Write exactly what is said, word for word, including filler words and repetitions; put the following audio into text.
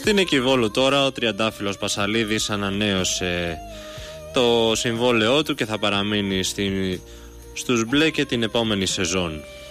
Στην Εκιβόλου τώρα ο τριαντάφυλλος Πασαλίδης ανανέωσε το συμβόλαιό του και θα παραμείνει στη, στους μπλε και την επόμενη σεζόν.